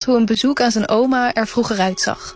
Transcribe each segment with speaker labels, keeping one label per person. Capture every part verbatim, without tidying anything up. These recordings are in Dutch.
Speaker 1: hoe een bezoek aan zijn oma er vroeger uitzag.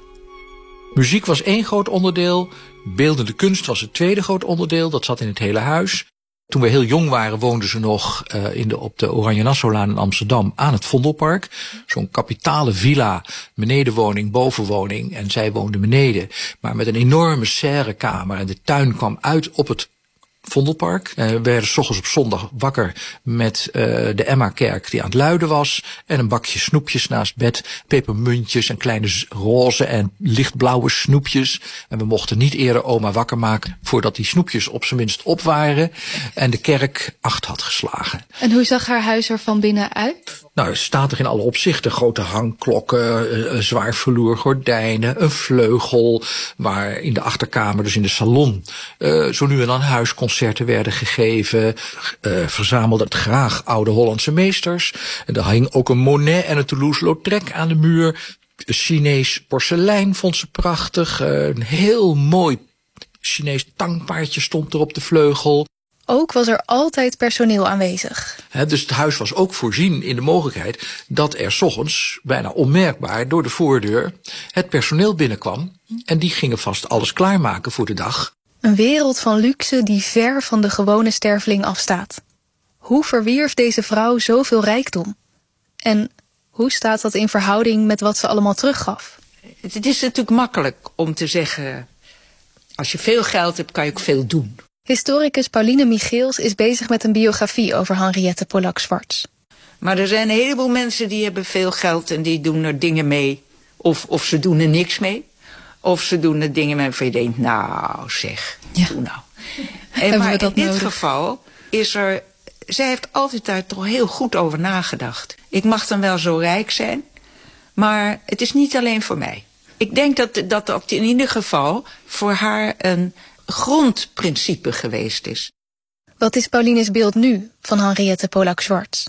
Speaker 2: Muziek was één groot onderdeel. Beeldende kunst was het tweede groot onderdeel. Dat zat in het hele huis. Toen we heel jong waren woonden ze nog uh, in de, op de Oranje Nassaulaan in Amsterdam aan het Vondelpark. Zo'n kapitale villa, benedenwoning, bovenwoning. En zij woonden beneden. Maar met een enorme serrekamer. En de tuin kwam uit op het Vondelpark. Uh, we werden 's ochtends op zondag wakker met uh, de Emma-kerk die aan het luiden was. En een bakje snoepjes naast bed. Pepermuntjes en kleine roze en lichtblauwe snoepjes. En we mochten niet eerder oma wakker maken voordat die snoepjes op zijn minst op waren. En de kerk acht had geslagen.
Speaker 1: En hoe zag haar huis er van binnen uit?
Speaker 2: Nou, statig in alle opzichten. Grote hangklokken, een zwaar velour gordijnen, een vleugel. Waar in de achterkamer, dus in de salon, uh, zo nu en dan huisconcerten werden gegeven. Uh, verzamelde het graag oude Hollandse meesters. En er hing ook een Monet en een Toulouse-Lautrec aan de muur. Chinees porselein vond ze prachtig. Uh, een heel mooi Chinees tangpaardje stond er op de vleugel.
Speaker 1: Ook was er altijd personeel aanwezig.
Speaker 2: He, dus het huis was ook voorzien in de mogelijkheid dat er 's ochtends bijna onmerkbaar door de voordeur het personeel binnenkwam. En die gingen vast alles klaarmaken voor de dag.
Speaker 1: Een wereld van luxe die ver van de gewone sterveling afstaat. Hoe verwierf deze vrouw zoveel rijkdom? En hoe staat dat in verhouding met wat ze allemaal teruggaf?
Speaker 3: Het is natuurlijk makkelijk om te zeggen, als je veel geld hebt kan je ook veel doen.
Speaker 1: Historicus Pauline Michiels is bezig met een biografie over Henriette Polak-Zwarts.
Speaker 3: Maar er zijn een heleboel mensen die hebben veel geld en die doen er dingen mee. Of, of ze doen er niks mee. Of ze doen er dingen mee waarvan je denkt, nou zeg,
Speaker 1: ja.
Speaker 3: doe nou. En, maar in dit nodig? geval is er, zij heeft altijd daar toch heel goed over nagedacht. Ik mag dan wel zo rijk zijn, maar het is niet alleen voor mij. Ik denk dat dat, dat in ieder geval voor haar een grondprincipe geweest is.
Speaker 1: Wat is Pauline's beeld nu van Henriette Polak-Zwarts?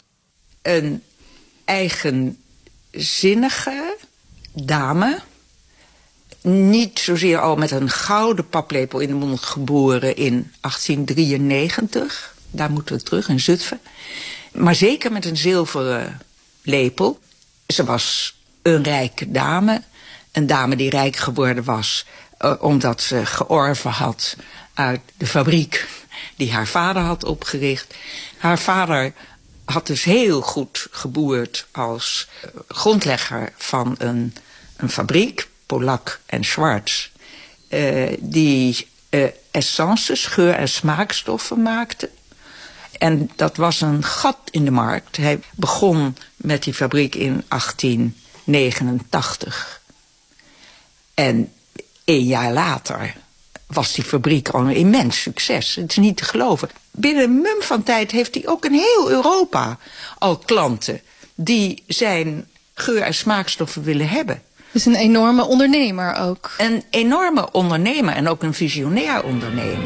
Speaker 3: Een eigenzinnige dame. Niet zozeer al met een gouden paplepel in de mond geboren in achttien drieënnegentig. Daar moeten we terug, in Zutphen. Maar zeker met een zilveren lepel. Ze was een rijke dame. Een dame die rijk geworden was uh, omdat ze georven had uit de fabriek die haar vader had opgericht. Haar vader had dus heel goed geboerd als uh, grondlegger van een, een fabriek, Polak en Zwarts, uh, die uh, essences, geur- en smaakstoffen maakte. En dat was een gat in de markt. Hij begon met die fabriek in achttien negenentachtig. En een jaar later was die fabriek al een immens succes. Het is niet te geloven. Binnen een mum van tijd heeft hij ook in heel Europa al klanten die zijn geur- en smaakstoffen willen hebben.
Speaker 1: Dus een enorme ondernemer ook.
Speaker 3: Een enorme ondernemer en ook een visionair ondernemer.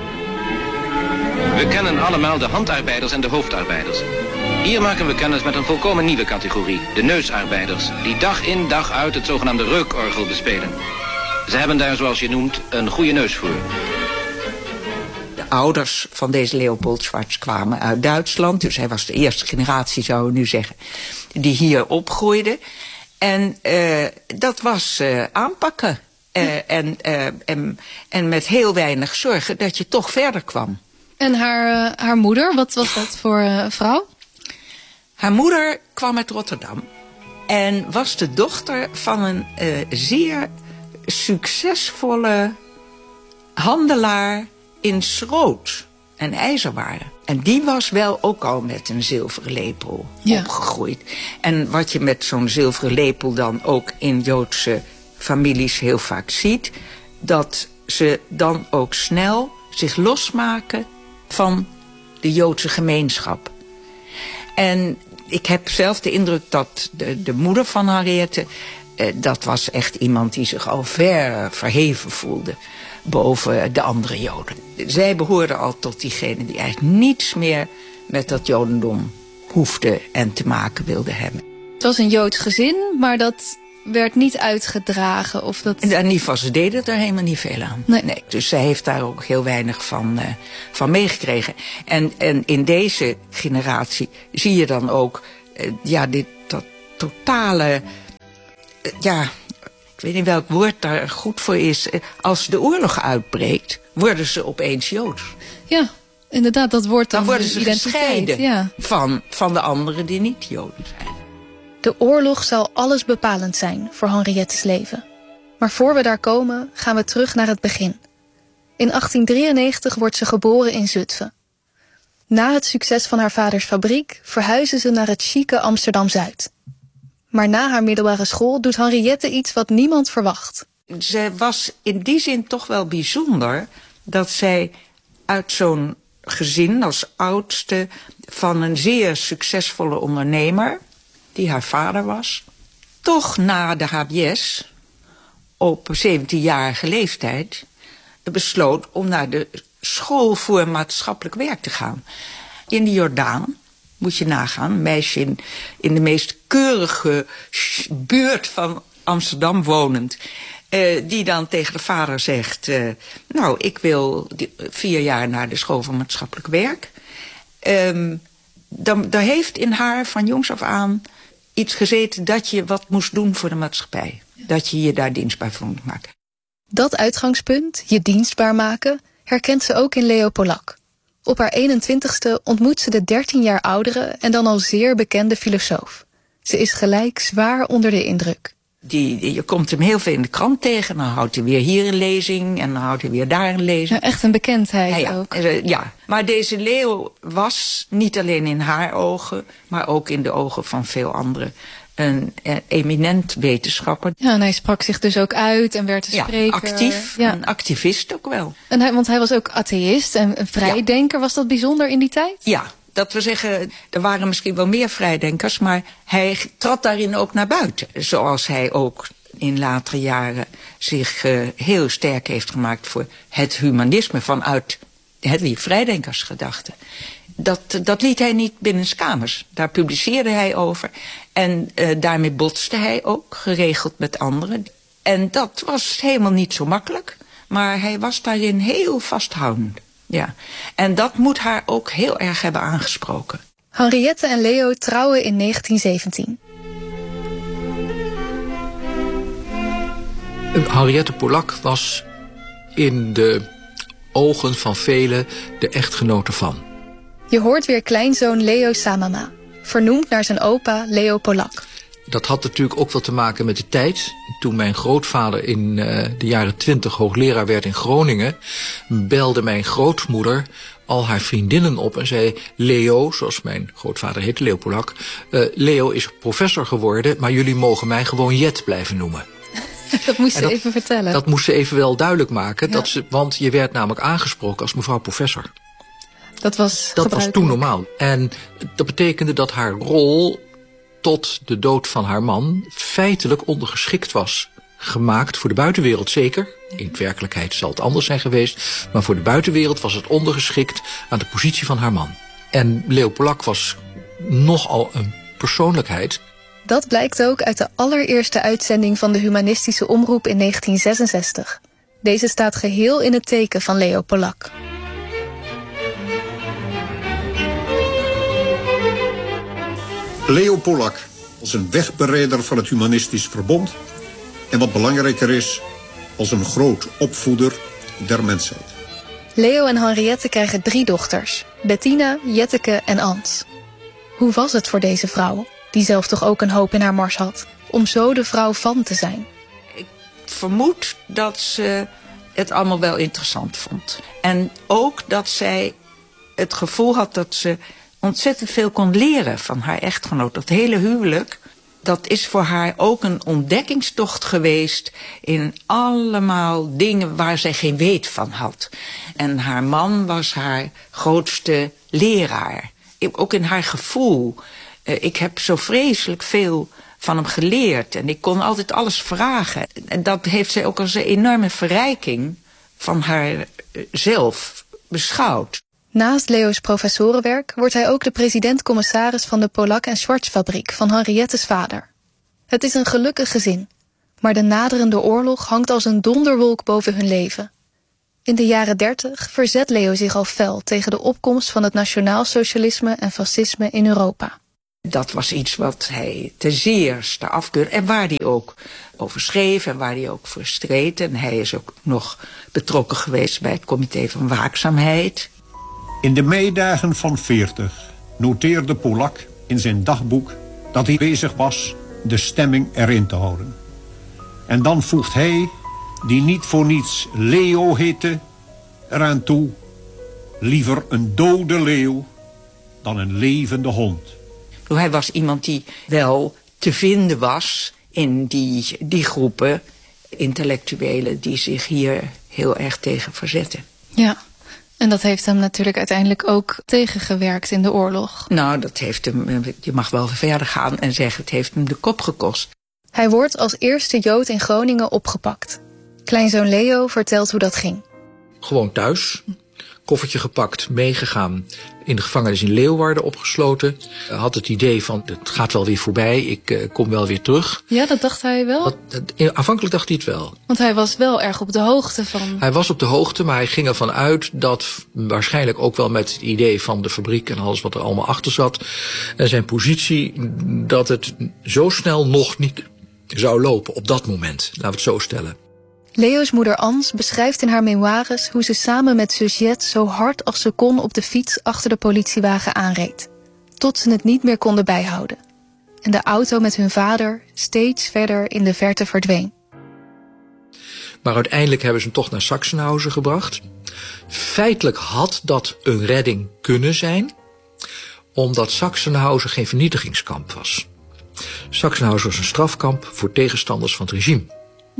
Speaker 4: We kennen allemaal de handarbeiders en de hoofdarbeiders. Hier maken we kennis met een volkomen nieuwe categorie, de neusarbeiders, die dag in dag uit het zogenaamde reukorgel bespelen. Ze hebben daar, zoals je noemt, een goede neus voor.
Speaker 3: De ouders van deze Leopold Zwarts kwamen uit Duitsland, dus hij was de eerste generatie, zouden we nu zeggen, die hier opgroeide. En uh, dat was uh, aanpakken uh, en, uh, en, en met heel weinig zorgen dat je toch verder kwam.
Speaker 1: En haar, uh, haar moeder, wat was dat voor uh, vrouw?
Speaker 3: Haar moeder kwam uit Rotterdam en was de dochter van een uh, zeer succesvolle handelaar in schroot en ijzerwaren. En die was wel ook al met een zilveren lepel ja. opgegroeid. En wat je met zo'n zilveren lepel dan ook in Joodse families heel vaak ziet, dat ze dan ook snel zich losmaken van de Joodse gemeenschap. En ik heb zelf de indruk dat de, de moeder van Henriette, eh, dat was echt iemand die zich al ver verheven voelde boven de andere Joden. Zij behoorde al tot diegenen die eigenlijk niets meer met dat Jodendom hoefde en te maken wilde hebben.
Speaker 1: Het was een Joods gezin, maar dat werd niet uitgedragen. Of dat...
Speaker 3: En in ieder geval, ze deden er helemaal niet veel aan.
Speaker 1: Nee.
Speaker 3: Nee, dus zij heeft daar ook heel weinig van, uh, van meegekregen. En, en in deze generatie zie je dan ook uh, ja, dit, dat totale ja, ik weet niet welk woord daar goed voor is. Als de oorlog uitbreekt, worden ze opeens Joods.
Speaker 1: Ja, inderdaad, dat wordt dan,
Speaker 3: dan worden ze gescheiden
Speaker 1: ja.
Speaker 3: van, van de anderen die niet Joden zijn.
Speaker 1: De oorlog zal alles bepalend zijn voor Henriette's leven. Maar voor we daar komen, gaan we terug naar het begin. In achttien drieënnegentig wordt ze geboren in Zutphen. Na het succes van haar vaders fabriek verhuizen ze naar het chique Amsterdam-Zuid. Maar na haar middelbare school doet Henriette iets wat niemand verwacht.
Speaker 3: Ze was in die zin toch wel bijzonder dat zij uit zo'n gezin als oudste van een zeer succesvolle ondernemer, die haar vader was, toch na de H B S op zeventienjarige leeftijd besloot om naar de school voor maatschappelijk werk te gaan. In de Jordaan, moet je nagaan, een meisje in, in de meest keurige buurt van Amsterdam wonend, Uh, die dan tegen de vader zegt, uh, nou, ik wil die, vier jaar naar de school van maatschappelijk werk. Um, dan, daar heeft in haar van jongs af aan iets gezeten dat je wat moest doen voor de maatschappij. Dat je je daar dienstbaar voor moet maken.
Speaker 1: Dat uitgangspunt, je dienstbaar maken, herkent ze ook in Leo Polak. Op haar eenentwintigste ontmoet ze de dertien jaar oudere en dan al zeer bekende filosoof. Ze is gelijk zwaar onder de indruk.
Speaker 3: Die, je komt hem heel veel in de krant tegen. Dan houdt hij weer hier een lezing en dan houdt hij weer daar een lezing.
Speaker 1: Nou, echt een bekendheid
Speaker 3: ja, ja.
Speaker 1: ook.
Speaker 3: Ja, maar deze Leo was niet alleen in haar ogen, maar ook in de ogen van veel anderen een eminent wetenschapper.
Speaker 1: Ja, en hij sprak zich dus ook uit en werd een
Speaker 3: ja,
Speaker 1: spreker.
Speaker 3: Actief, ja, een activist ook wel.
Speaker 1: En hij, want hij was ook atheïst en een vrijdenker. Ja. Was dat bijzonder in die tijd?
Speaker 3: Ja. Dat we zeggen, er waren misschien wel meer vrijdenkers, maar hij trad daarin ook naar buiten. Zoals hij ook in latere jaren zich uh, heel sterk heeft gemaakt voor het humanisme vanuit die vrijdenkersgedachte. Dat, dat liet hij niet binnenskamers. Daar publiceerde hij over. En uh, daarmee botste hij ook, geregeld met anderen. En dat was helemaal niet zo makkelijk, maar hij was daarin heel vasthoudend. Ja, en dat moet haar ook heel erg hebben aangesproken.
Speaker 1: Henriette en Leo trouwen in negentien zeventien.
Speaker 2: Henriette Polak was in de ogen van velen de echtgenote van.
Speaker 1: Je hoort weer kleinzoon Leo Samama, vernoemd naar zijn opa Leo Polak.
Speaker 2: Dat had natuurlijk ook wel te maken met de tijd. Toen mijn grootvader in uh, de jaren twintig hoogleraar werd in Groningen, belde mijn grootmoeder al haar vriendinnen op en zei: Leo, zoals mijn grootvader heette, Leo Polak, uh, Leo is professor geworden, maar jullie mogen mij gewoon Jet blijven noemen.
Speaker 1: Dat moest ze
Speaker 2: dat,
Speaker 1: even vertellen.
Speaker 2: Dat moest ze even wel duidelijk maken,
Speaker 1: ja.
Speaker 2: dat ze, want je werd namelijk aangesproken als mevrouw professor.
Speaker 1: Dat was
Speaker 2: Dat was toen normaal. En dat betekende dat haar rol tot de dood van haar man feitelijk ondergeschikt was gemaakt voor de buitenwereld, zeker. In werkelijkheid zal het anders zijn geweest, maar voor de buitenwereld was het ondergeschikt aan de positie van haar man. En Leo Polak was nogal een persoonlijkheid.
Speaker 1: Dat blijkt ook uit de allereerste uitzending van de Humanistische Omroep in negentien zesenzestig. Deze staat geheel in het teken van Leo Polak.
Speaker 5: Leo Polak als een wegbereder van het Humanistisch Verbond en wat belangrijker is, als een groot opvoeder der mensheid.
Speaker 1: Leo en Henriette krijgen drie dochters, Bettina, Jetteke en Ans. Hoe was het voor deze vrouw, die zelf toch ook een hoop in haar mars had, om zo de vrouw van te zijn?
Speaker 3: Ik vermoed dat ze het allemaal wel interessant vond. En ook dat zij het gevoel had dat ze ontzettend veel kon leren van haar echtgenoot. Dat hele huwelijk, dat is voor haar ook een ontdekkingstocht geweest in allemaal dingen waar zij geen weet van had. En haar man was haar grootste leraar. Ook in haar gevoel. Ik heb zo vreselijk veel van hem geleerd en ik kon altijd alles vragen. En dat heeft zij ook als een enorme verrijking van haar zelf beschouwd.
Speaker 1: Naast Leo's professorenwerk wordt hij ook de president-commissaris van de Polak en Schwarz-fabriek van Henriette's vader. Het is een gelukkig gezin, maar de naderende oorlog hangt als een donderwolk boven hun leven. In de jaren dertig verzet Leo zich al fel tegen de opkomst van het nationaalsocialisme en fascisme in Europa.
Speaker 3: Dat was iets wat hij ten zeerste afkeurde en waar hij ook over schreef en waar hij ook voor streed. En hij is ook nog betrokken geweest bij het Comité van Waakzaamheid.
Speaker 5: In de meidagen van veertig noteerde Polak in zijn dagboek dat hij bezig was de stemming erin te houden. En dan voegt hij, die niet voor niets Leo heette, eraan toe: liever een dode leeuw dan een levende hond.
Speaker 3: Hij was iemand die wel te vinden was in die, die groepen intellectuelen die zich hier heel erg tegen verzetten.
Speaker 1: Ja, en dat heeft hem natuurlijk uiteindelijk ook tegengewerkt in de oorlog.
Speaker 3: Nou, dat heeft hem, je mag wel verder gaan en zeggen, het heeft hem de kop gekost.
Speaker 1: Hij wordt als eerste Jood in Groningen opgepakt. Kleinzoon Leo vertelt hoe dat ging.
Speaker 2: Gewoon thuis, koffertje gepakt, meegegaan. In de gevangenis in Leeuwarden opgesloten. Had het idee van, het gaat wel weer voorbij, ik uh, kom wel weer terug.
Speaker 1: Ja, dat dacht hij wel?
Speaker 2: Dat, uh, aanvankelijk dacht hij het wel.
Speaker 1: Want hij was wel erg op de hoogte van...
Speaker 2: Hij was op de hoogte, maar hij ging ervan uit dat, waarschijnlijk ook wel met het idee van de fabriek en alles wat er allemaal achter zat, en zijn positie, dat het zo snel nog niet zou lopen op dat moment. Laten we het zo stellen.
Speaker 1: Leo's moeder Ans beschrijft in haar memoires hoe ze samen met zus Jet zo hard als ze kon op de fiets achter de politiewagen aanreed. Tot ze het niet meer konden bijhouden. En de auto met hun vader steeds verder in de verte verdween.
Speaker 2: Maar uiteindelijk hebben ze hem toch naar Sachsenhausen gebracht. Feitelijk had dat een redding kunnen zijn, omdat Sachsenhausen geen vernietigingskamp was. Sachsenhausen was een strafkamp voor tegenstanders van het regime.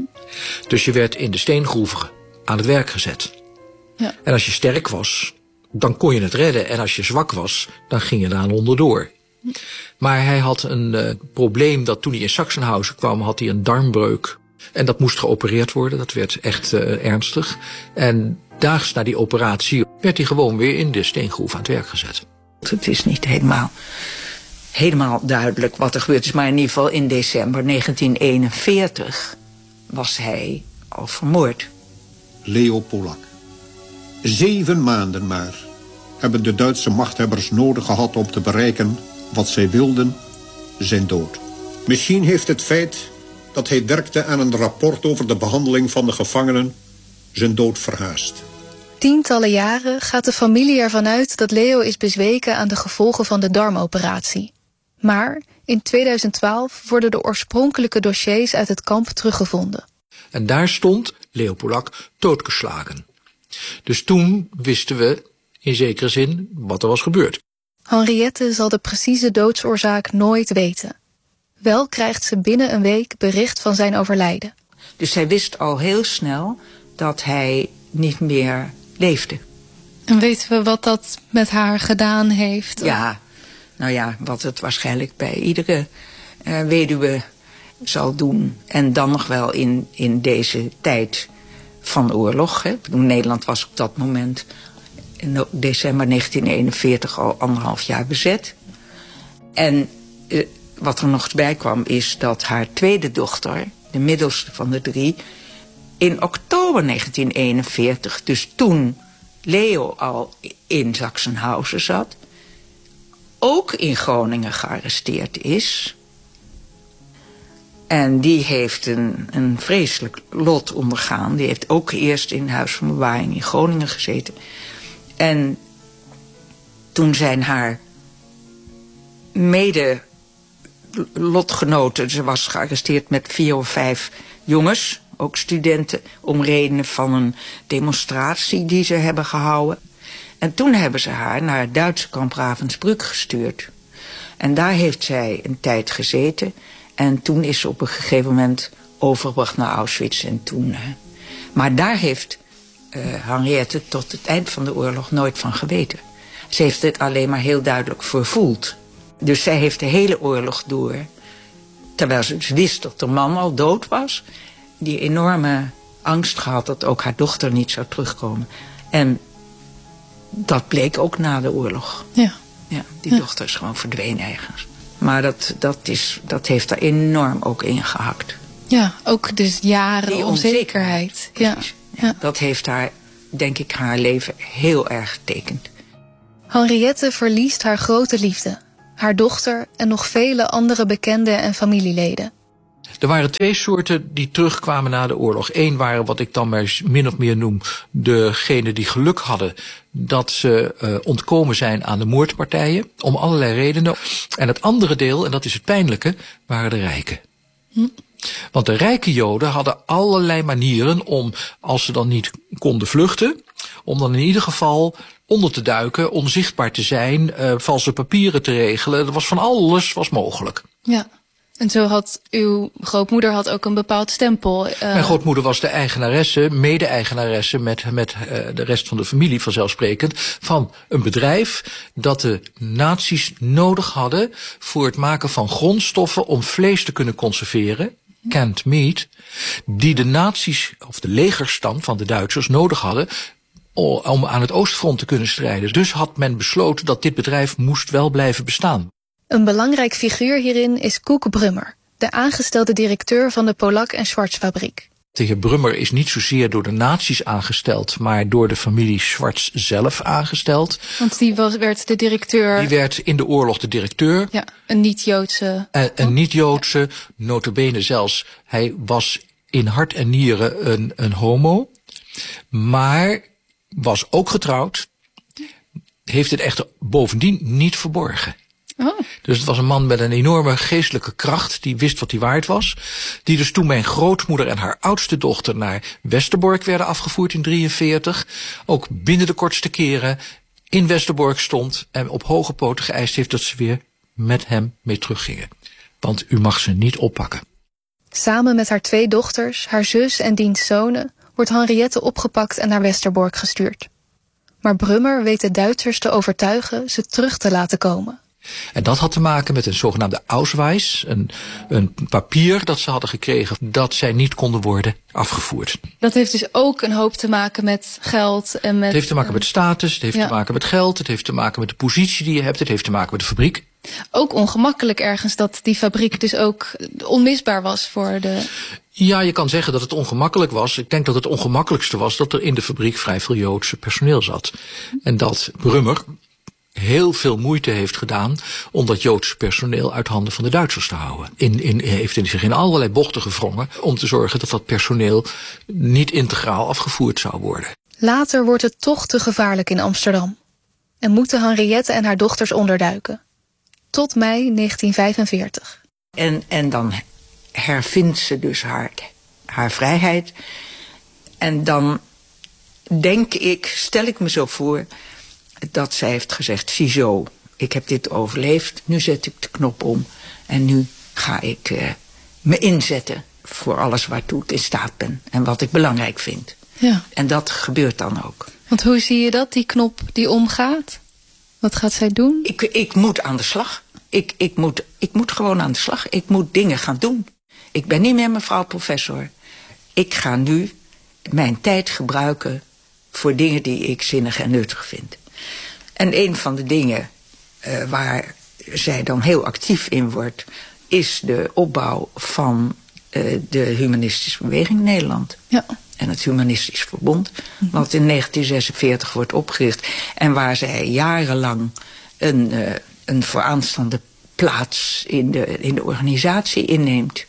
Speaker 2: Dus je werd in de steengroeven aan het werk gezet. Ja. En als je sterk was, dan kon je het redden. En als je zwak was, dan ging je eraan onderdoor. Maar hij had een uh, probleem dat toen hij in Sachsenhausen kwam, had hij een darmbreuk. En dat moest geopereerd worden, dat werd echt uh, ernstig. En daags na die operatie werd hij gewoon weer in de steengroef aan het werk gezet.
Speaker 3: Het is niet helemaal, helemaal duidelijk wat er gebeurd is. Maar in ieder geval in december negentien eenenveertig... was hij al vermoord.
Speaker 5: Leo Polak. Zeven maanden maar hebben de Duitse machthebbers nodig gehad om te bereiken wat zij wilden, zijn dood. Misschien heeft het feit dat hij werkte aan een rapport over de behandeling van de gevangenen zijn dood verhaast.
Speaker 1: Tientallen jaren gaat de familie ervan uit dat Leo is bezweken aan de gevolgen van de darmoperatie. Maar in tweeduizend twaalf worden de oorspronkelijke dossiers uit het kamp teruggevonden.
Speaker 2: En daar stond Leo Polak doodgeslagen. Dus toen wisten we in zekere zin wat er was gebeurd.
Speaker 1: Henriette zal de precieze doodsoorzaak nooit weten. Wel krijgt ze binnen een week bericht van zijn overlijden.
Speaker 3: Dus zij wist al heel snel dat hij niet meer leefde.
Speaker 1: En weten we wat dat met haar gedaan heeft?
Speaker 3: Ja, nou ja, wat het waarschijnlijk bij iedere uh, weduwe zal doen. En dan nog wel in, in deze tijd van oorlog. Hè. Nederland was op dat moment in december negentien eenenveertig al anderhalf jaar bezet. En uh, wat er nog bij kwam is dat haar tweede dochter, de middelste van de drie, in oktober negentien eenenveertig, dus toen Leo al in Sachsenhausen zat, ook in Groningen gearresteerd is. En die heeft een, een vreselijk lot ondergaan. Die heeft ook eerst in Huis van Bewaring in Groningen gezeten. En toen zijn haar mede lotgenoten, ze was gearresteerd met vier of vijf jongens, ook studenten, om redenen van een demonstratie die ze hebben gehouden. En toen hebben ze haar naar het Duitse kamp Ravensbrück gestuurd. En daar heeft zij een tijd gezeten. En toen is ze op een gegeven moment overgebracht naar Auschwitz. En toen, uh, maar daar heeft uh, Henriette tot het eind van de oorlog nooit van geweten. Ze heeft het alleen maar heel duidelijk vervoeld. Dus zij heeft de hele oorlog door, terwijl ze dus wist dat de man al dood was, die enorme angst gehad dat ook haar dochter niet zou terugkomen. En dat bleek ook na de oorlog.
Speaker 1: Ja.
Speaker 3: Ja, die
Speaker 1: ja.
Speaker 3: dochter is gewoon verdwenen ergens. Maar dat, dat, is, dat heeft er enorm ook ingehakt.
Speaker 1: Ja, ook dus jaren
Speaker 3: die
Speaker 1: onzekerheid.
Speaker 3: onzekerheid.
Speaker 1: Ja.
Speaker 3: Ja. Dat heeft haar, denk ik, haar leven heel erg getekend.
Speaker 1: Henriette verliest haar grote liefde. haar dochter en nog vele andere bekenden en familieleden.
Speaker 2: Er waren twee soorten die terugkwamen na de oorlog. Eén waren wat ik dan maar min of meer noem degenen die geluk hadden dat ze uh, ontkomen zijn aan de moordpartijen, om allerlei redenen. En het andere deel, en dat is het pijnlijke, waren de rijken. Hm. Want de rijke Joden hadden allerlei manieren om, als ze dan niet konden vluchten, om dan in ieder geval onder te duiken, onzichtbaar te zijn, uh, valse papieren te regelen. Er was van alles was mogelijk.
Speaker 1: Ja. En zo had uw grootmoeder had ook een bepaald stempel. Uh...
Speaker 2: Mijn grootmoeder was de eigenaresse, mede-eigenaresse met, met uh, de rest van de familie vanzelfsprekend, van een bedrijf dat de nazi's nodig hadden voor het maken van grondstoffen om vlees te kunnen conserveren, canned meat, die de nazi's, of de legerstand van de Duitsers nodig hadden om aan het oostfront te kunnen strijden. Dus had men besloten dat dit bedrijf moest wel blijven bestaan.
Speaker 1: Een belangrijk figuur hierin is Koek Brummer, de aangestelde directeur van de Polak en Schwarz-fabriek.
Speaker 2: De heer Brummer is niet zozeer door de nazi's aangesteld, maar door de familie Schwarz zelf aangesteld.
Speaker 1: Want die was, werd de directeur...
Speaker 2: Die werd in de oorlog de directeur.
Speaker 1: Ja, een niet-Joodse...
Speaker 2: Een, een niet-Joodse, nota bene zelfs. Hij was in hart en nieren een, een homo, maar was ook getrouwd. Heeft het echter bovendien niet verborgen. Oh. Dus het was een man met een enorme geestelijke kracht, die wist wat hij waard was. Die dus toen mijn grootmoeder en haar oudste dochter naar Westerbork werden afgevoerd in drieënveertig, ook binnen de kortste keren in Westerbork stond en op hoge poten geëist heeft dat ze weer met hem mee teruggingen. Want u mag ze niet oppakken.
Speaker 1: Samen met haar twee dochters, haar zus en diens zonen, wordt Henriette opgepakt en naar Westerbork gestuurd. Maar Brummer weet de Duitsers te overtuigen ze terug te laten komen.
Speaker 2: En dat had te maken met een zogenaamde Ausweis, een, een papier dat ze hadden gekregen dat zij niet konden worden afgevoerd.
Speaker 1: Dat heeft dus ook een hoop te maken met geld en met...
Speaker 2: Het heeft te maken met status, het heeft
Speaker 1: ja.
Speaker 2: te maken met geld, het heeft te maken met de positie die je hebt, het heeft te maken met de fabriek.
Speaker 1: Ook ongemakkelijk ergens dat die fabriek dus ook onmisbaar was voor de...
Speaker 2: Ja, je kan zeggen dat het ongemakkelijk was. Ik denk dat het ongemakkelijkste was dat er in de fabriek vrij veel Joodse personeel zat. En dat Brummer heel veel moeite heeft gedaan om dat Joodse personeel uit handen van de Duitsers te houden. In, in, heeft zich in allerlei bochten gewrongen om te zorgen dat dat personeel niet integraal afgevoerd zou worden.
Speaker 1: Later wordt het toch te gevaarlijk in Amsterdam. En moeten Henriette en haar dochters onderduiken. Tot mei negentien vijfenveertig.
Speaker 3: En, en dan hervindt ze dus haar, haar vrijheid. En dan denk ik, stel ik me zo voor, dat zij heeft gezegd, ziezo, ik heb dit overleefd, nu zet ik de knop om en nu ga ik uh, me inzetten voor alles waartoe ik in staat ben en wat ik belangrijk vind.
Speaker 1: Ja.
Speaker 3: En dat gebeurt dan ook.
Speaker 1: Want hoe zie je dat, die knop die omgaat? Wat gaat zij doen?
Speaker 3: Ik, ik moet aan de slag. Ik, ik, moet, ik moet gewoon aan de slag. Ik moet dingen gaan doen. Ik ben niet meer mevrouw professor. Ik ga nu mijn tijd gebruiken voor dingen die ik zinnig en nuttig vind. En een van de dingen uh, waar zij dan heel actief in wordt, is de opbouw van uh, de humanistische beweging in Nederland.
Speaker 1: Ja.
Speaker 3: En het Humanistisch Verbond, mm-hmm. wat in negentien zesenveertig wordt opgericht. En waar zij jarenlang een, uh, een vooraanstaande plaats in de, in de organisatie inneemt.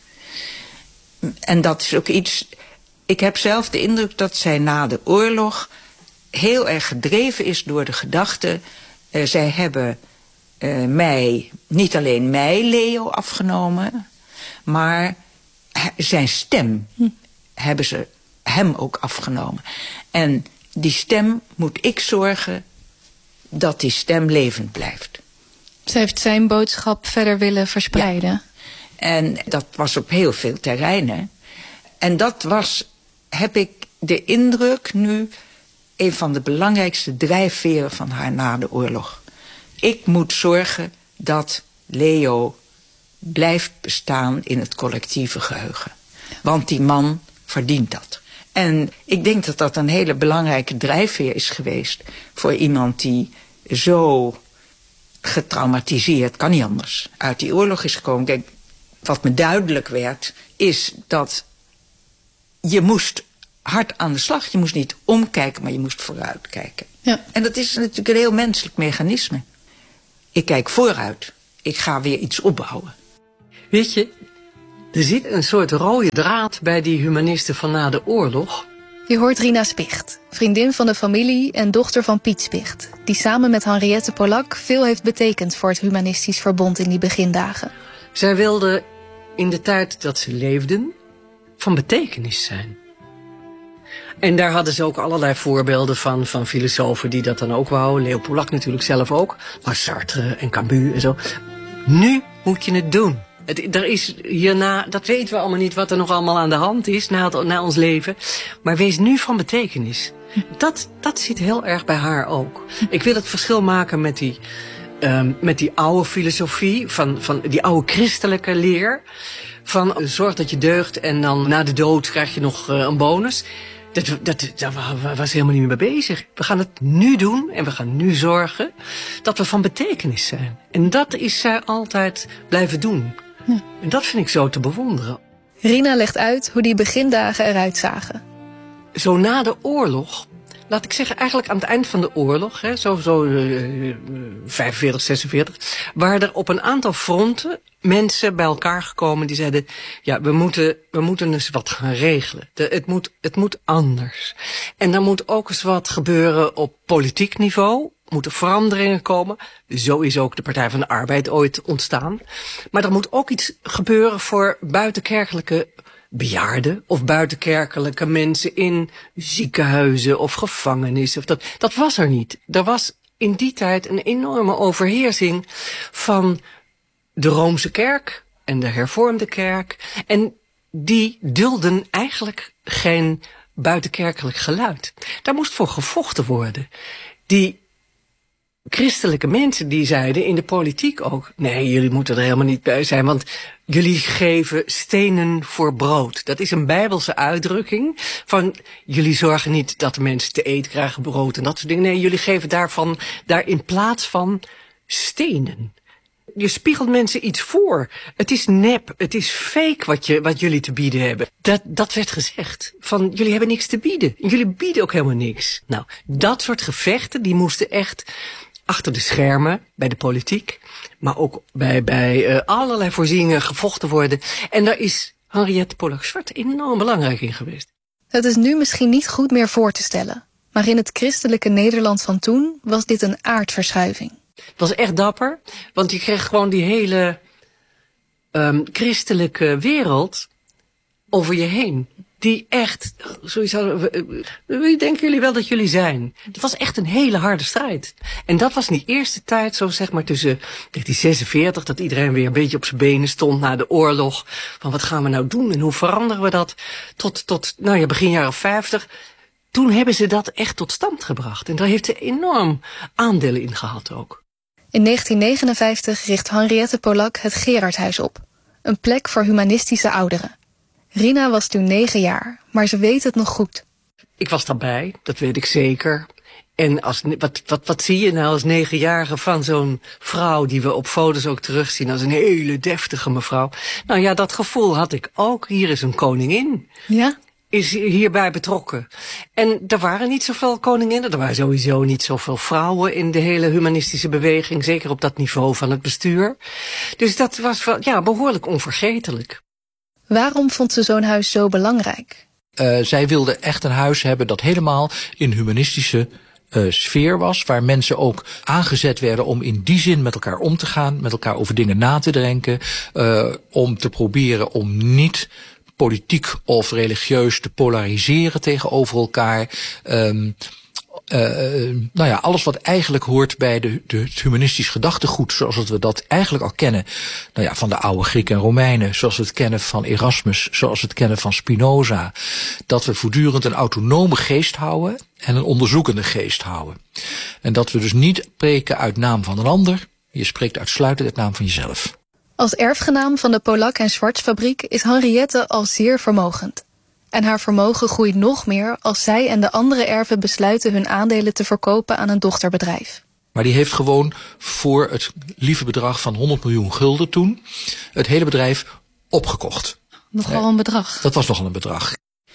Speaker 3: En dat is ook iets. Ik heb zelf de indruk dat zij na de oorlog heel erg gedreven is door de gedachte, uh, zij hebben uh, mij, niet alleen mij, Leo, afgenomen, maar zijn stem hm. hebben ze hem ook afgenomen. En die stem moet ik zorgen dat die stem levend blijft.
Speaker 1: Ze heeft zijn boodschap verder willen verspreiden.
Speaker 3: Ja. En dat was op heel veel terreinen. En dat was, heb ik de indruk nu, een van de belangrijkste drijfveren van haar na de oorlog. Ik moet zorgen dat Leo blijft bestaan in het collectieve geheugen. Want die man verdient dat. En ik denk dat dat een hele belangrijke drijfveer is geweest voor iemand die zo getraumatiseerd, kan niet anders, uit die oorlog is gekomen. Kijk, wat me duidelijk werd, is dat je moest hard aan de slag. Je moest niet omkijken, maar je moest vooruitkijken.
Speaker 1: Ja.
Speaker 3: En dat is natuurlijk een heel menselijk mechanisme. Ik kijk vooruit ik ga weer iets opbouwen.
Speaker 6: Weet je, er zit een soort rode draad bij die humanisten van na de oorlog.
Speaker 1: Je hoort Rina Spicht, vriendin van de familie en dochter van Piet Spicht, die samen met Henriette Polak veel heeft betekend voor het Humanistisch Verbond in die begindagen.
Speaker 6: Zij wilde in de tijd dat ze leefden van betekenis zijn. En daar hadden ze ook allerlei voorbeelden van, van filosofen die dat dan ook wouden. Leo Polak natuurlijk zelf ook, maar Sartre en Camus en zo. Nu moet je het doen. Het, er is hierna, dat weten we allemaal niet wat er nog allemaal aan de hand is na, het, na ons leven. Maar wees nu van betekenis. Dat, dat zit heel erg bij haar ook. Ik wil het verschil maken met die, um, met die oude filosofie, van, van die oude christelijke leer. Van uh, zorg dat je deugt en dan na de dood krijg je nog uh, een bonus. Dat, dat, daar was ze helemaal niet meer mee bezig. We gaan het nu doen en we gaan nu zorgen dat we van betekenis zijn. En dat is zij altijd blijven doen. Ja. En dat vind ik zo te bewonderen.
Speaker 1: Rina legt uit hoe die begindagen eruit zagen.
Speaker 6: Zo na de oorlog, laat ik zeggen eigenlijk aan het eind van de oorlog, hè, zo, zo uh, vijfenveertig, zesenveertig, waren er op een aantal fronten mensen bij elkaar gekomen die zeiden, ja, we moeten, we moeten eens wat gaan regelen. De, het moet, het moet anders. En dan moet ook eens wat gebeuren op politiek niveau. Moeten veranderingen komen. Zo is ook de Partij van de Arbeid ooit ontstaan. Maar er moet ook iets gebeuren voor buitenkerkelijke bejaarden of buitenkerkelijke mensen in ziekenhuizen of gevangenissen. Of dat, dat was er niet. Er was in die tijd een enorme overheersing van de Roomse kerk en de hervormde kerk. En die dulden eigenlijk geen buitenkerkelijk geluid. Daar moest voor gevochten worden. Die christelijke mensen die zeiden in de politiek ook, nee, jullie moeten er helemaal niet bij zijn, want jullie geven stenen voor brood. Dat is een bijbelse uitdrukking van, jullie zorgen niet dat de mensen te eten krijgen, brood en dat soort dingen. Nee, jullie geven daarvan, daar in plaats van stenen. Je spiegelt mensen iets voor. Het is nep, het is fake wat, je, wat jullie te bieden hebben. Dat, dat werd gezegd. Van, jullie hebben niks te bieden. Jullie bieden ook helemaal niks. Nou, dat soort gevechten, die moesten echt achter de schermen, bij de politiek, maar ook bij, bij uh, allerlei voorzieningen gevochten worden. En daar is Henriette Polak-Zwart enorm belangrijk in geweest.
Speaker 1: Het is nu misschien niet goed meer voor te stellen, maar in het christelijke Nederland van toen was dit een aardverschuiving.
Speaker 6: Het was echt dapper, want je kreeg gewoon die hele um, christelijke wereld over je heen. Die echt, zoiets hadden, wie denken jullie wel dat jullie zijn? Het was echt een hele harde strijd. En dat was in die eerste tijd, zo zeg maar tussen negentien zesenveertig, dat iedereen weer een beetje op zijn benen stond na de oorlog. Van wat gaan we nou doen en hoe veranderen we dat? Tot, tot nou ja, begin jaren vijftig. Toen hebben ze dat echt tot stand gebracht. En daar heeft ze enorm aandelen in gehad ook.
Speaker 1: In negentien negenenvijftig richt Henriette Polak het Gerardhuis op. Een plek voor humanistische ouderen. Rina was toen negen jaar, maar ze weet het nog goed.
Speaker 6: Ik was daarbij, dat weet ik zeker. En als, wat, wat, wat zie je nou als negenjarige van zo'n vrouw die we op foto's ook terugzien als een hele deftige mevrouw? Nou ja, dat gevoel had ik ook. Hier is een koningin.
Speaker 1: Ja?
Speaker 6: Is hierbij betrokken. En er waren niet zoveel koninginnen, er waren sowieso niet zoveel vrouwen in de hele humanistische beweging, zeker op dat niveau van het bestuur. Dus dat was wel, ja, behoorlijk onvergetelijk.
Speaker 1: Waarom vond ze zo'n huis zo belangrijk?
Speaker 2: Uh, zij wilde echt een huis hebben dat helemaal in humanistische uh, sfeer was. Waar mensen ook aangezet werden om in die zin met elkaar om te gaan. Met elkaar over dingen na te denken. Uh, om te proberen om niet politiek of religieus te polariseren tegenover elkaar. Um, Uh, nou ja, alles wat eigenlijk hoort bij de, de, het humanistisch gedachtegoed, zoals we dat eigenlijk al kennen, nou ja, van de oude Grieken en Romeinen, zoals we het kennen van Erasmus, zoals we het kennen van Spinoza, dat we voortdurend een autonome geest houden en een onderzoekende geest houden. En dat we dus niet spreken uit naam van een ander, je spreekt uitsluitend uit naam van jezelf.
Speaker 1: Als erfgenaam van de Polak en Schwarz fabriek is Henriette al zeer vermogend. En haar vermogen groeit nog meer als zij en de andere erven besluiten hun aandelen te verkopen aan een dochterbedrijf.
Speaker 2: Maar die heeft gewoon voor het lieve bedrag van honderd miljoen gulden toen het hele bedrijf opgekocht.
Speaker 1: Nogal een bedrag.
Speaker 2: Dat was nogal een bedrag.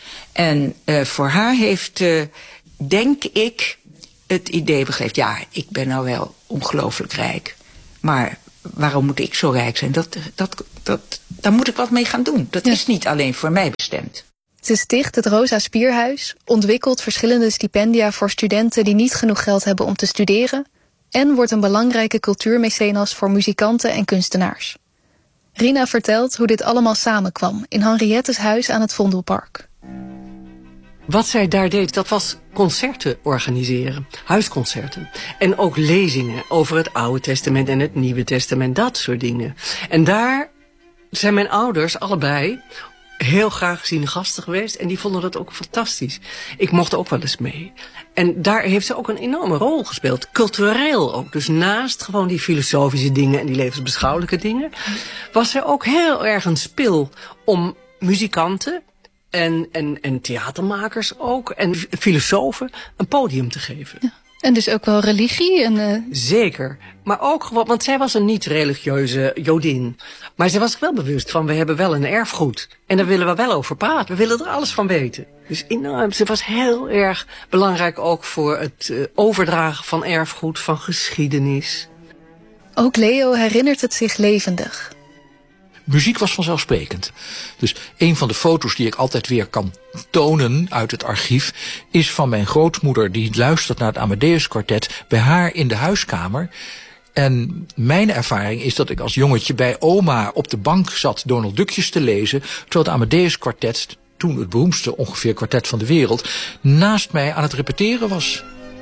Speaker 3: En uh, voor haar heeft, uh, denk ik, het idee begrepen, ja, ik ben nou wel ongelooflijk rijk. Maar waarom moet ik zo rijk zijn? Dat, dat, dat, daar moet ik wat mee gaan doen. Dat
Speaker 1: Ja.
Speaker 3: is niet alleen voor mij bestemd.
Speaker 1: Ze sticht het Rosa Spierhuis, ontwikkelt verschillende stipendia voor studenten die niet genoeg geld hebben om te studeren en wordt een belangrijke cultuurmecenas voor muzikanten en kunstenaars. Rina vertelt hoe dit allemaal samenkwam in Henriette's huis aan het Vondelpark.
Speaker 6: Wat zij daar deed, dat was concerten organiseren. Huisconcerten. En ook lezingen over het Oude Testament en het Nieuwe Testament. Dat soort dingen. En daar zijn mijn ouders allebei heel graag geziene gasten geweest. En die vonden dat ook fantastisch. Ik mocht ook wel eens mee. En daar heeft ze ook een enorme rol gespeeld. Cultureel ook. Dus naast gewoon die filosofische dingen en die levensbeschouwelijke dingen, was er ook heel erg een spil om muzikanten En, en, en theatermakers ook, en filosofen, een podium te geven.
Speaker 1: Ja. En dus ook wel religie. En, uh...
Speaker 6: Zeker. Maar ook gewoon, want zij was een niet-religieuze Jodin. Maar zij was zich wel bewust van, we hebben wel een erfgoed. En daar willen we wel over praten. We willen er alles van weten. Dus enorm, ze was heel erg belangrijk ook voor het uh, overdragen van erfgoed, van geschiedenis.
Speaker 1: Ook Leo herinnert het zich levendig.
Speaker 2: Muziek was vanzelfsprekend. Dus een van de foto's die ik altijd weer kan tonen uit het archief is van mijn grootmoeder die luistert naar het Amadeus Quartet bij haar in de huiskamer. En mijn ervaring is dat ik als jongetje bij oma op de bank zat Donald Duckjes te lezen, terwijl het Amadeus Quartet, toen het beroemdste ongeveer kwartet van de wereld, naast mij aan het repeteren was.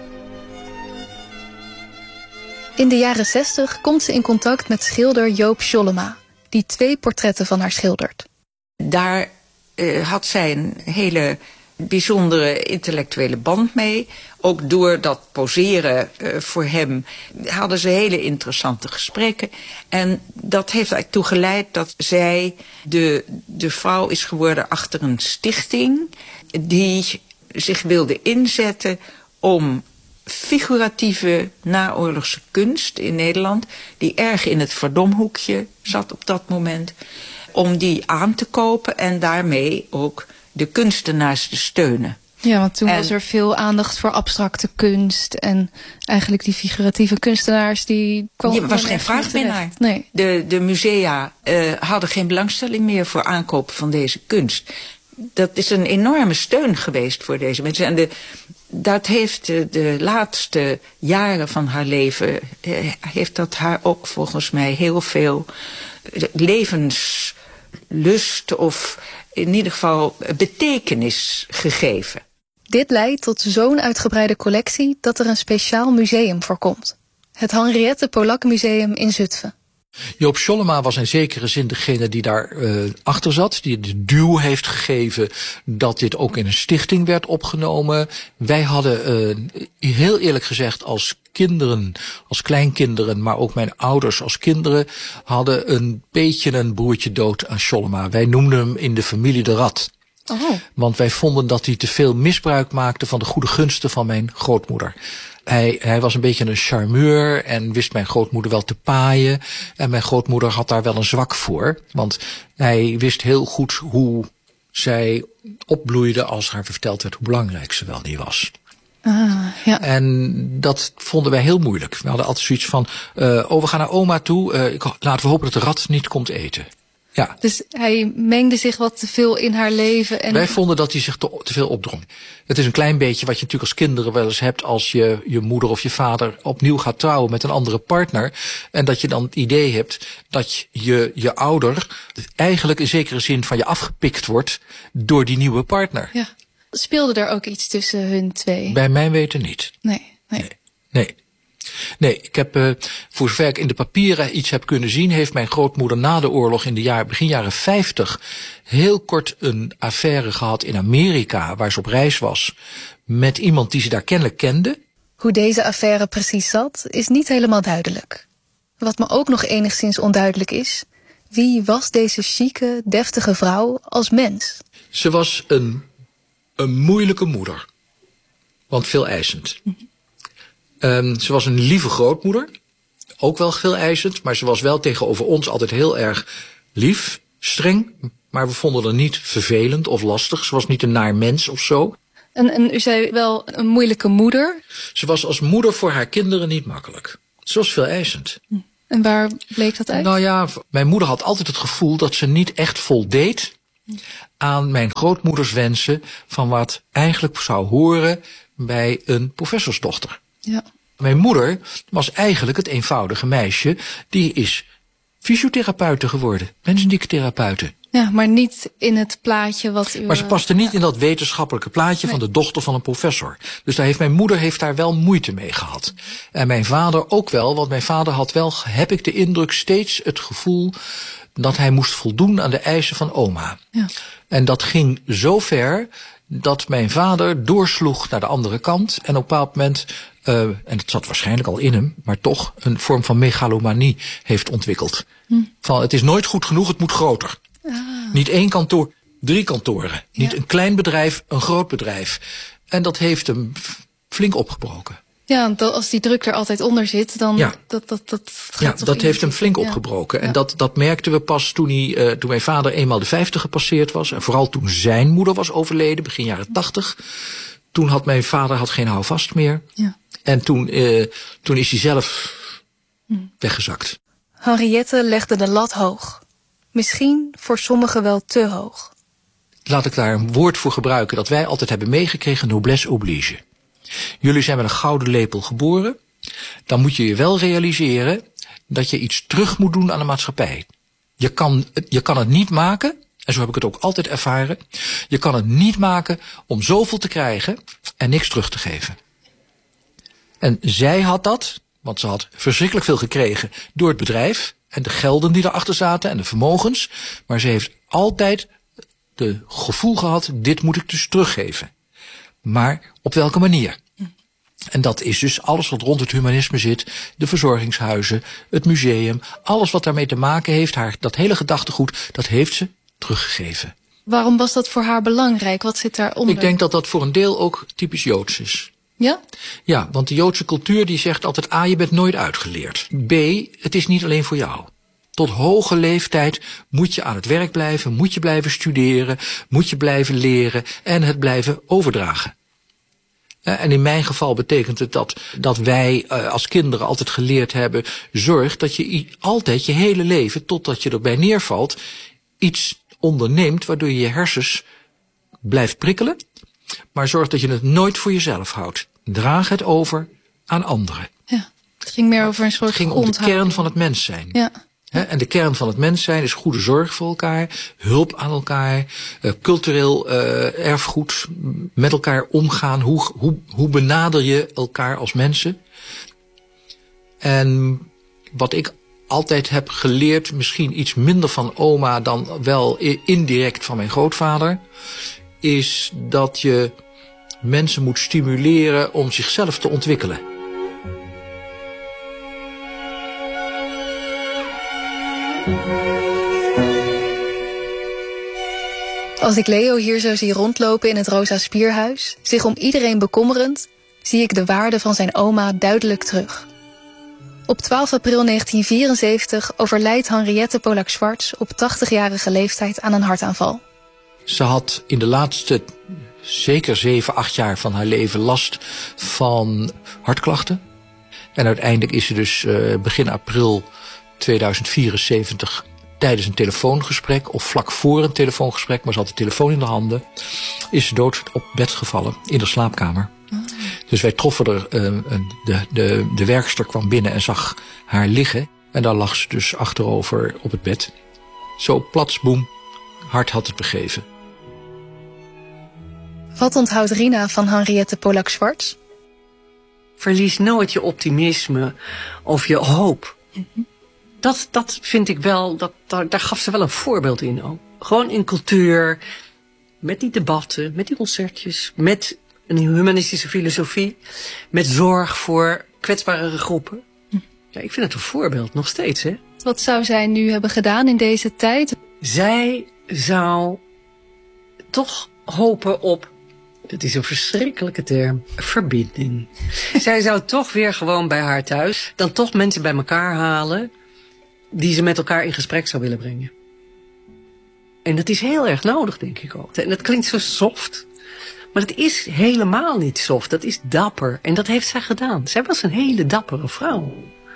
Speaker 1: In de jaren zestig komt ze in contact met schilder Joop Schollema, die twee portretten van haar schildert.
Speaker 3: Daar uh, had zij een hele bijzondere intellectuele band mee. Ook door dat poseren uh, voor hem hadden ze hele interessante gesprekken. En dat heeft eigenlijk toe geleid dat zij de, de vrouw is geworden achter een stichting die zich wilde inzetten om figuratieve naoorlogse kunst in Nederland, die erg in het verdomhoekje zat op dat moment, om die aan te kopen en daarmee ook de kunstenaars te steunen.
Speaker 1: Ja, want toen
Speaker 3: en,
Speaker 1: was er veel aandacht voor abstracte kunst en eigenlijk die figuratieve kunstenaars die kwamen.
Speaker 3: Er was geen vraag meer naar.
Speaker 1: Nee.
Speaker 3: De, de musea uh, hadden geen belangstelling meer voor aankopen van deze kunst. Dat is een enorme steun geweest voor deze mensen. En de, dat heeft de, de laatste jaren van haar leven, eh, heeft dat haar ook volgens mij heel veel levenslust of in ieder geval betekenis gegeven.
Speaker 1: Dit leidt tot zo'n uitgebreide collectie dat er een speciaal museum voor komt. Het Henriette Polak Museum in Zutphen.
Speaker 2: Joop Schollema was in zekere zin degene die daar uh, achter zat, die de duw heeft gegeven dat dit ook in een stichting werd opgenomen. Wij hadden uh, heel eerlijk gezegd als kinderen, als kleinkinderen, maar ook mijn ouders als kinderen, hadden een beetje een broertje dood aan Schollema. Wij noemden hem in de familie de rat.
Speaker 1: Oh.
Speaker 2: Want wij vonden dat hij te veel misbruik maakte van de goede gunsten van mijn grootmoeder. Hij, hij was een beetje een charmeur en wist mijn grootmoeder wel te paaien. En mijn grootmoeder had daar wel een zwak voor. Want hij wist heel goed hoe zij opbloeide als haar verteld werd hoe belangrijk ze wel niet was.
Speaker 1: Ah, ja.
Speaker 2: En dat vonden wij heel moeilijk. We hadden altijd zoiets van, uh, oh we gaan naar oma toe. Uh, ik, laten we hopen dat de rat niet komt eten. Ja.
Speaker 1: Dus hij mengde zich wat te veel in haar leven. En
Speaker 2: wij vonden dat hij zich te, te veel opdrong. Het is een klein beetje wat je natuurlijk als kinderen wel eens hebt als je je moeder of je vader opnieuw gaat trouwen met een andere partner. En dat je dan het idee hebt dat je je ouder eigenlijk in zekere zin van je afgepikt wordt door die nieuwe partner.
Speaker 1: Ja. Speelde er ook iets tussen hun twee?
Speaker 2: Bij mijn weten niet.
Speaker 1: Nee. Nee.
Speaker 2: Nee. nee. Nee, ik heb, uh, voor zover ik in de papieren iets heb kunnen zien, heeft mijn grootmoeder na de oorlog in de jaar, begin jaren vijftig heel kort een affaire gehad in Amerika, waar ze op reis was, met iemand die ze daar kennelijk kende.
Speaker 1: Hoe deze affaire precies zat, is niet helemaal duidelijk. Wat me ook nog enigszins onduidelijk is, wie was deze chique, deftige vrouw als mens?
Speaker 2: Ze was een, een moeilijke moeder, want veel eisend. Um, ze was een lieve grootmoeder, ook wel veel eisend, maar ze was wel tegenover ons altijd heel erg lief, streng, maar we vonden haar niet vervelend of lastig. Ze was niet een naar mens of zo.
Speaker 1: En, en u zei wel een moeilijke moeder.
Speaker 2: Ze was als moeder voor haar kinderen niet makkelijk. Ze was veel eisend.
Speaker 1: En waar bleek dat uit?
Speaker 2: Nou ja, mijn moeder had altijd het gevoel dat ze niet echt voldeed aan mijn grootmoeders wensen van wat eigenlijk zou horen bij een professorsdochter.
Speaker 1: Ja.
Speaker 2: Mijn moeder was eigenlijk het eenvoudige meisje, die is fysiotherapeute geworden, mensendiektetherapeute.
Speaker 1: Ja, maar niet in het plaatje wat u...
Speaker 2: Maar ze paste niet in dat wetenschappelijke plaatje
Speaker 1: Nee.
Speaker 2: van de dochter van een professor. Dus daar heeft mijn moeder heeft daar wel moeite mee gehad. En mijn vader ook wel, want mijn vader had wel, heb ik de indruk, steeds het gevoel dat hij moest voldoen aan de eisen van oma.
Speaker 1: Ja.
Speaker 2: En dat ging zo ver dat mijn vader doorsloeg naar de andere kant. En op een bepaald moment, uh, en het zat waarschijnlijk al in hem, maar toch een vorm van megalomanie heeft ontwikkeld. Hm. Van het is nooit goed genoeg, het moet groter. Ah. Niet één kantoor, drie kantoren. Niet
Speaker 1: Ja.
Speaker 2: een klein bedrijf, een groot bedrijf. En dat heeft hem flink opgebroken.
Speaker 1: Ja, dat, als die druk er altijd onder zit, dan...
Speaker 2: Ja.
Speaker 1: Dat, dat, dat gaat
Speaker 2: Ja,
Speaker 1: toch
Speaker 2: dat heeft hem
Speaker 1: in-
Speaker 2: flink
Speaker 1: ja.
Speaker 2: opgebroken. En
Speaker 1: Ja.
Speaker 2: dat, dat merkten we pas toen, hij, uh, toen mijn vader eenmaal de vijftig gepasseerd was. En vooral toen zijn moeder was overleden, begin jaren tachtig. Toen had mijn vader had geen houvast meer.
Speaker 1: Ja.
Speaker 2: En toen, uh, toen is hij zelf hm. weggezakt.
Speaker 1: Henriette legde de lat hoog. Misschien voor sommigen wel te hoog.
Speaker 2: Laat ik daar een woord voor gebruiken dat wij altijd hebben meegekregen, noblesse oblige. Jullie zijn met een gouden lepel geboren. Dan moet je je wel realiseren dat je iets terug moet doen aan de maatschappij. Je kan, je kan het niet maken, en zo heb ik het ook altijd ervaren. Je kan het niet maken om zoveel te krijgen en niks terug te geven. En zij had dat, want ze had verschrikkelijk veel gekregen door het bedrijf en de gelden die erachter zaten en de vermogens. Maar ze heeft altijd het gevoel gehad, dit moet ik dus teruggeven. Maar op welke manier? En dat is dus alles wat rond het humanisme zit, de verzorgingshuizen, het museum, alles wat daarmee te maken heeft, haar, dat hele gedachtegoed, dat heeft ze teruggegeven.
Speaker 1: Waarom was dat voor haar belangrijk? Wat zit daaronder?
Speaker 2: Ik denk dat dat voor een deel ook typisch Joods is.
Speaker 1: Ja?
Speaker 2: Ja, want de Joodse cultuur die zegt altijd A, je bent nooit uitgeleerd. B, het is niet alleen voor jou. Tot hoge leeftijd moet je aan het werk blijven, moet je blijven studeren, moet je blijven leren en het blijven overdragen. En in mijn geval betekent het dat, dat wij als kinderen altijd geleerd hebben, zorg dat je altijd je hele leven, totdat je erbij neervalt, iets onderneemt waardoor je je hersens blijft prikkelen, maar zorg dat je het nooit voor jezelf houdt. Draag het over aan anderen.
Speaker 1: Ja, het ging meer over een soort
Speaker 2: Het ging om de kern van het mens zijn.
Speaker 1: Ja.
Speaker 2: He, en de kern van het mens zijn is goede zorg voor elkaar, hulp aan elkaar, uh, cultureel uh, erfgoed, met elkaar omgaan. Hoe, hoe, hoe benader je elkaar als mensen? En wat ik altijd heb geleerd, misschien iets minder van oma dan wel indirect van mijn grootvader, is dat je mensen moet stimuleren om zichzelf te ontwikkelen.
Speaker 1: Als ik Leo hier zo zie rondlopen in het Rosa Spierhuis, zich om iedereen bekommerend, zie ik de waarde van zijn oma duidelijk terug. Op twaalf april negentien vierenzeventig overlijdt Henriette Polak-Zwarts op tachtigjarige leeftijd aan een hartaanval.
Speaker 2: Ze had in de laatste zeker zeven, acht jaar van haar leven last van hartklachten. En uiteindelijk is ze dus uh, begin april tweeduizend vierenzeventig tijdens een telefoongesprek, of vlak voor een telefoongesprek, maar ze had de telefoon in de handen, is ze dood op bed gevallen in de slaapkamer. Oh. Dus wij troffen er, uh, de, de, de werkster kwam binnen en zag haar liggen. En daar lag ze dus achterover op het bed. Zo plats, boem, hart had het begeven.
Speaker 1: Wat onthoudt Rina van Henriette Polak-Zwarts?
Speaker 6: Verlies nooit je optimisme of je hoop. Mm-hmm. Dat, dat vind ik wel, dat, daar, daar gaf ze wel een voorbeeld in ook. Gewoon in cultuur, met die debatten, met die concertjes, met een humanistische filosofie, met zorg voor kwetsbare groepen. Ja, ik vind het een voorbeeld, nog steeds, hè.
Speaker 1: Wat zou zij nu hebben gedaan in deze tijd?
Speaker 6: Zij zou toch hopen op, dat is een verschrikkelijke term, verbinding. Zij zou toch weer gewoon bij haar thuis dan toch mensen bij elkaar halen die ze met elkaar in gesprek zou willen brengen. En dat is heel erg nodig, denk ik ook. En dat klinkt zo soft, maar dat is helemaal niet soft. Dat is dapper. En dat heeft zij gedaan. Zij was een hele dappere vrouw.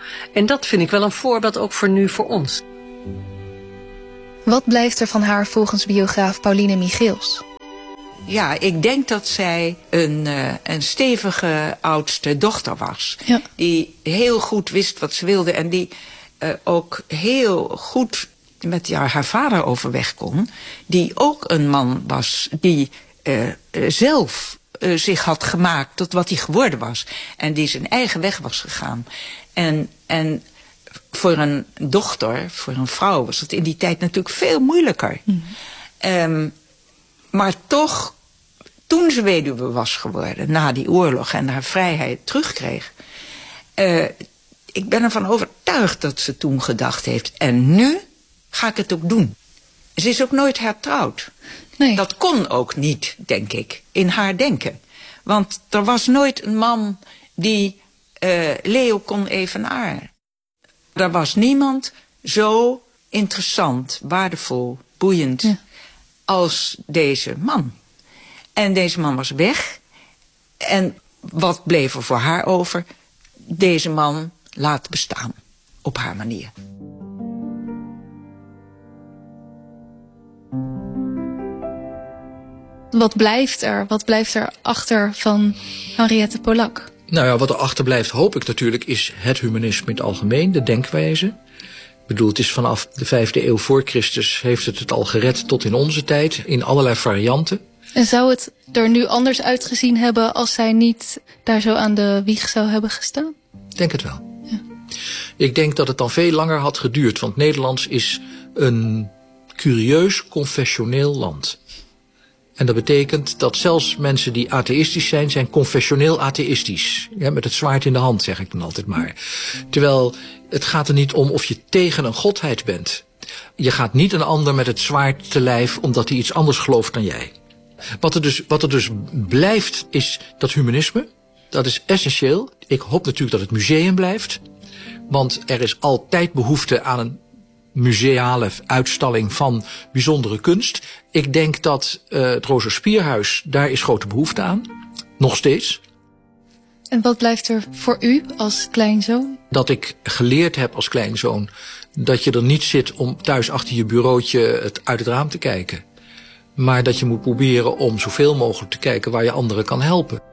Speaker 6: En dat vind ik wel een voorbeeld ook voor nu, voor ons.
Speaker 1: Wat blijft er van haar volgens biograaf Pauline Michiels?
Speaker 3: Ja, ik denk dat zij een, uh, een stevige oudste dochter was.
Speaker 1: Ja.
Speaker 3: Die heel goed wist wat ze wilde. En die uh, ook heel goed met ja, haar vader overweg kon. Die ook een man was die uh, uh, zelf uh, zich had gemaakt tot wat hij geworden was. En die zijn eigen weg was gegaan. En, en voor een dochter, voor een vrouw, was het in die tijd natuurlijk veel moeilijker. Mm. Um, maar toch, toen ze weduwe was geworden, na die oorlog en haar vrijheid terugkreeg, Uh, ik ben ervan overtuigd dat ze toen gedacht heeft, en nu ga ik het ook doen. Ze is ook nooit hertrouwd.
Speaker 1: Nee.
Speaker 3: Dat kon ook niet, denk ik, in haar denken. Want er was nooit een man die uh, Leo kon evenaren. Er was niemand zo interessant, waardevol, boeiend, ja, als deze man. En deze man was weg. En wat bleef er voor haar over? Deze man laten bestaan, op haar manier.
Speaker 1: Wat blijft er? Wat blijft er achter van Henriette Polak?
Speaker 2: Nou ja, wat er achterblijft, hoop ik natuurlijk, is het humanisme in het algemeen, de denkwijze. Ik bedoel, het is vanaf de vijfde eeuw voor Christus heeft het het al gered tot in onze tijd, in allerlei varianten.
Speaker 1: En zou het er nu anders uitgezien hebben als zij niet daar zo aan de wieg zou hebben gestaan?
Speaker 2: Ik denk het wel. Ja. Ik denk dat het dan veel langer had geduurd, want Nederlands is een curieus confessioneel land. En dat betekent dat zelfs mensen die atheïstisch zijn, zijn confessioneel atheïstisch. Ja, met het zwaard in de hand, zeg ik dan altijd maar. Terwijl het gaat er niet om of je tegen een godheid bent. Je gaat niet een ander met het zwaard te lijf omdat hij iets anders gelooft dan jij. Wat er dus, wat er dus blijft is dat humanisme. Dat is essentieel. Ik hoop natuurlijk dat het museum blijft. Want er is altijd behoefte aan een museale uitstalling van bijzondere kunst. Ik denk dat uh, het Rosa Spierhuis, daar is grote behoefte aan. Nog steeds.
Speaker 1: En wat blijft er voor u als kleinzoon?
Speaker 2: Dat ik geleerd heb als kleinzoon dat je er niet zit om thuis achter je bureautje het uit het raam te kijken. Maar dat je moet proberen om zoveel mogelijk te kijken waar je anderen kan helpen.